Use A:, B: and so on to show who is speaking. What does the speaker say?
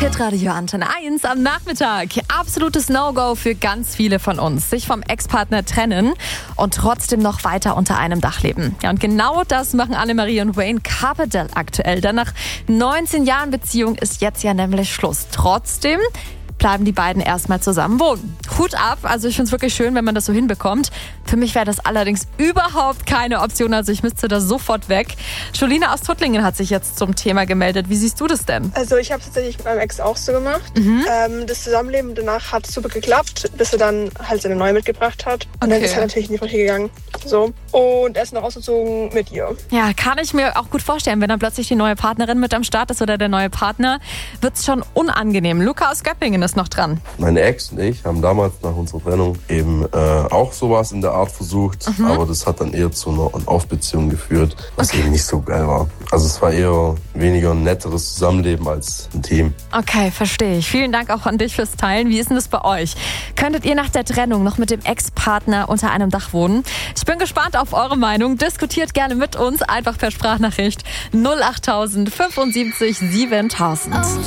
A: Hitradio Antenne 1 am Nachmittag. Absolutes No-Go für ganz viele von uns. Sich vom Ex-Partner trennen und trotzdem noch weiter unter einem Dach leben. Ja, und genau das machen Annemarie und Wayne Carpendale aktuell. Denn nach 19 Jahren Beziehung ist jetzt ja nämlich Schluss. Trotzdem bleiben die beiden erstmal zusammen wohnen. Hut ab, also ich finde es wirklich schön, wenn man das so hinbekommt. Für mich wäre das allerdings überhaupt keine Option, also ich müsste da sofort weg. Jolina aus Tuttlingen hat sich jetzt zum Thema gemeldet. Wie siehst du das denn?
B: Also ich habe es tatsächlich mit meinem Ex auch so gemacht. Das Zusammenleben danach hat super geklappt, bis er dann halt seine neue mitgebracht hat. Und dann ist er natürlich in die Brüche gegangen. So. Und er ist noch ausgezogen mit ihr.
A: Ja, kann ich mir auch gut vorstellen, wenn dann plötzlich die neue Partnerin mit am Start ist oder der neue Partner, wird es schon unangenehm. Luca aus Göppingen ist noch dran.
C: Meine Ex und ich haben damals nach unserer Trennung eben auch sowas in der Art versucht, aber das hat dann eher zu einer On-Off-Beziehung geführt, was eben nicht so geil war. Also es war eher weniger ein netteres Zusammenleben als ein Team.
A: Okay, verstehe ich. Vielen Dank auch an dich fürs Teilen. Wie ist denn das bei euch? Könntet ihr nach der Trennung noch mit dem Ex-Partner unter einem Dach wohnen? Ich bin gespannt auf eure Meinung. Diskutiert gerne mit uns, einfach per Sprachnachricht 08000 75 7000.